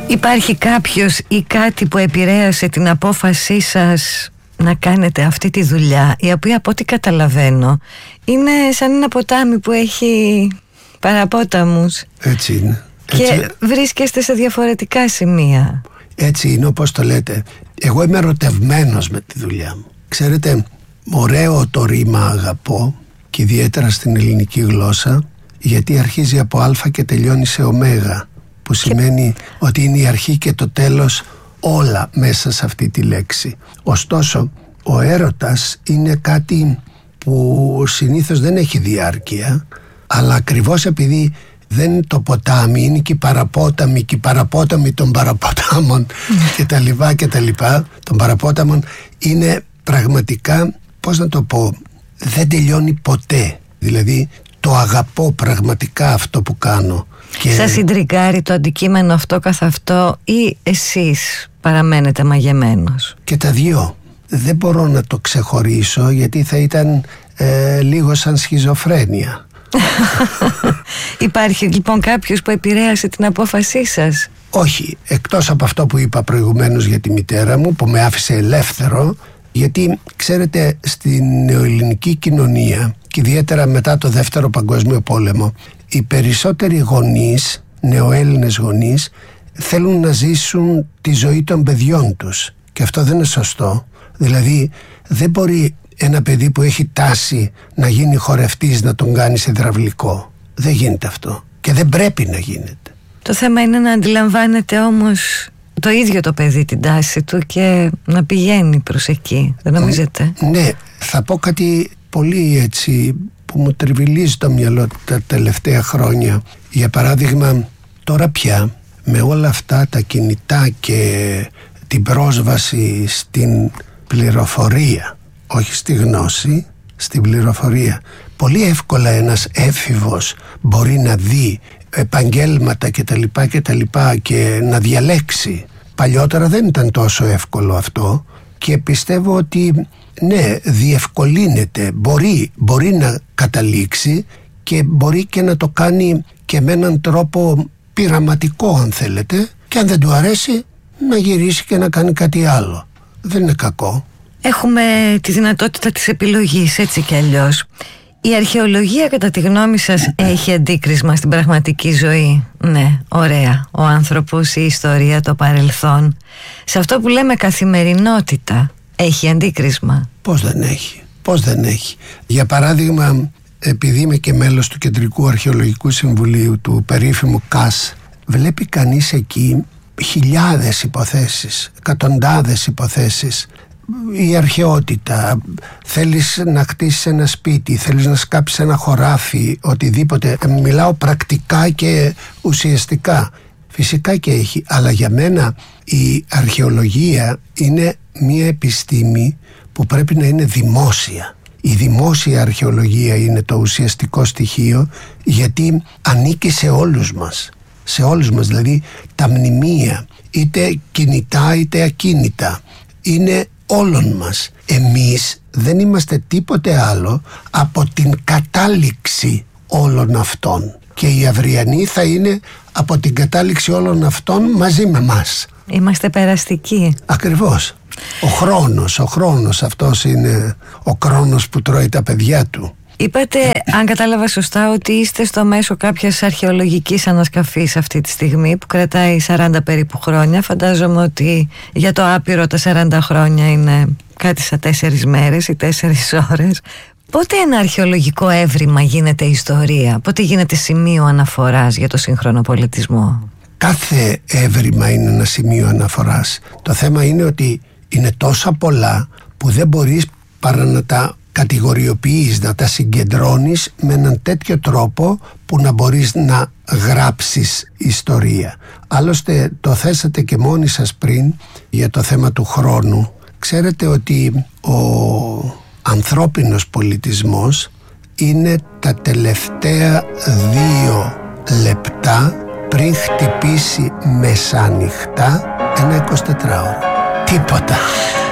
Υπάρχει κάποιος ή κάτι που επηρέασε την απόφασή σας να κάνετε αυτή τη δουλειά, η οποία από ό,τι καταλαβαίνω είναι σαν ένα ποτάμι που έχει παραπόταμους? Έτσι είναι. Και βρίσκεστε σε διαφορετικά σημεία. Έτσι είναι, όπως το λέτε. Εγώ είμαι ερωτευμένος με τη δουλειά μου. Ξέρετε, ωραίο το ρήμα αγαπώ, και ιδιαίτερα στην ελληνική γλώσσα, γιατί αρχίζει από α και τελειώνει σε ω, που σημαίνει ότι είναι η αρχή και το τέλος όλα μέσα σε αυτή τη λέξη. Ωστόσο, ο έρωτας είναι κάτι που συνήθως δεν έχει διάρκεια, αλλά ακριβώς επειδή δεν είναι το ποτάμι, είναι και οι παραπόταμοι των παραποτάμων και τα λοιπά, των παραπόταμων, είναι πραγματικά, πώς να το πω, δεν τελειώνει ποτέ. Δηλαδή το αγαπώ πραγματικά αυτό που κάνω. Και σας συντρικάρει το αντικείμενο αυτό καθ' αυτό, ή εσείς παραμένετε μαγεμένος? Και τα δυο. Δεν μπορώ να το ξεχωρίσω, γιατί θα ήταν λίγο σαν σχιζοφρένεια. Υπάρχει λοιπόν κάποιος που επηρέασε την απόφασή σας? Όχι, εκτός από αυτό που είπα προηγουμένως για τη μητέρα μου, που με άφησε ελεύθερο. Γιατί ξέρετε, στην νεοελληνική κοινωνία και ιδιαίτερα μετά το Δεύτερο Παγκόσμιο Πόλεμο, οι περισσότεροι γονείς, νεοέλληνες γονείς, θέλουν να ζήσουν τη ζωή των παιδιών τους, και αυτό δεν είναι σωστό. Δηλαδή δεν μπορεί ένα παιδί που έχει τάση να γίνει χορευτής να τον κάνει υδραυλικό. Δεν γίνεται αυτό και δεν πρέπει να γίνεται. Το θέμα είναι να αντιλαμβάνεται όμως το ίδιο το παιδί την τάση του και να πηγαίνει προς εκεί, δεν νομίζετε? Ναι, θα πω κάτι πολύ έτσι που μου τριβιλίζει το μυαλό τα τελευταία χρόνια. Για παράδειγμα, τώρα πια με όλα αυτά τα κινητά και την πρόσβαση στην πληροφορία, όχι στη γνώση, στην πληροφορία, πολύ εύκολα ένας έφηβος μπορεί να δει επαγγέλματα και τα λοιπά και να διαλέξει. Παλιότερα δεν ήταν τόσο εύκολο αυτό, και πιστεύω ότι ναι, διευκολύνεται, μπορεί να καταλήξει, και μπορεί και να το κάνει και με έναν τρόπο πειραματικό, αν θέλετε, και αν δεν του αρέσει να γυρίσει και να κάνει κάτι άλλο. Δεν είναι κακό. Έχουμε τη δυνατότητα της επιλογής, έτσι κι αλλιώς. Η αρχαιολογία, κατά τη γνώμη σας, έχει αντίκρισμα στην πραγματική ζωή? Ναι, ωραία. Ο άνθρωπος, η ιστορία, το παρελθόν, σε αυτό που λέμε καθημερινότητα, έχει αντίκρισμα? Πώς δεν έχει. Για παράδειγμα, επειδή είμαι και μέλος του Κεντρικού Αρχαιολογικού Συμβουλίου, του περίφημου ΚΑΣ, βλέπει κανείς εκεί χιλιάδες υποθέσεις, εκατοντάδες υποθέσεις. Η αρχαιότητα, θέλεις να χτίσεις ένα σπίτι, θέλεις να σκάψεις ένα χωράφι, οτιδήποτε. Μιλάω πρακτικά και ουσιαστικά. Φυσικά και έχει, αλλά για μένα η αρχαιολογία είναι μια επιστήμη που πρέπει να είναι δημόσια. Η δημόσια αρχαιολογία είναι το ουσιαστικό στοιχείο, γιατί ανήκει σε όλους μας. Σε όλους μας, δηλαδή τα μνημεία, είτε κινητά είτε ακίνητα, είναι όλων μας. Εμείς δεν είμαστε τίποτε άλλο από την κατάληξη όλων αυτών, και η αυριανή θα είναι από την κατάληξη όλων αυτών μαζί με μας. Είμαστε περαστικοί. Ακριβώς. Ο χρόνος αυτός είναι ο χρόνος που τρώει τα παιδιά του. Είπατε, αν κατάλαβα σωστά, ότι είστε στο μέσο κάποιας αρχαιολογικής ανασκαφής αυτή τη στιγμή, που κρατάει 40 περίπου χρόνια. Φαντάζομαι ότι για το άπειρο τα 40 χρόνια είναι κάτι σαν 4 μέρες ή 4 ώρες. Πότε ένα αρχαιολογικό έβριμα γίνεται ιστορία? Πότε γίνεται σημείο αναφοράς για το σύγχρονο πολιτισμό? Κάθε έβριμα είναι ένα σημείο αναφοράς. Το θέμα είναι ότι είναι τόσα πολλά που δεν μπορείς παρά να τα κατηγοριοποιείς, να τα συγκεντρώνεις με έναν τέτοιο τρόπο που να μπορείς να γράψεις ιστορία. Άλλωστε το θέσατε και μόνοι σας πριν για το θέμα του χρόνου. Ξέρετε ότι ο ανθρώπινος πολιτισμός είναι τα τελευταία 2 λεπτά πριν χτυπήσει μεσάνυχτα ένα 24ωρο. Τίποτα.